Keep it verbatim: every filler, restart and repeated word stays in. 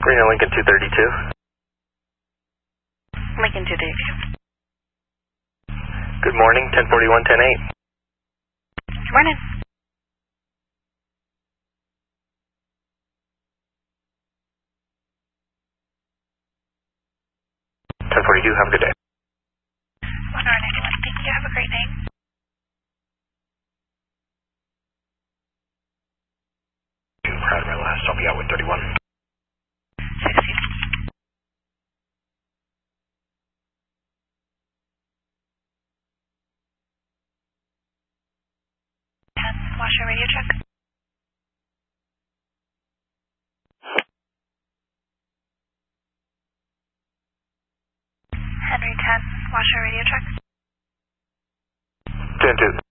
Green Lincoln two thirty-two. Lincoln two thirty-two. Good morning, ten forty-one, ten eight. Good morning. ten forty-two, have a good day. one hour ninety-one, thank you, have a great day. Prior to my last, I'll be out with thirty-one. sixty. ten, watch your radio check. Henry ten, watch your radio check. ten two.